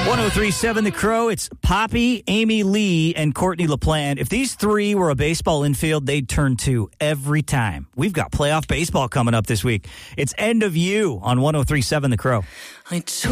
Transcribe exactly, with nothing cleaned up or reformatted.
ten thirty-seven The Crow. It's Poppy, Amy Lee, and Courtney LaPlante. If these three were a baseball infield, they'd turn two every time. We've got playoff baseball coming up this week. It's End of You on ten thirty-seven The Crow. I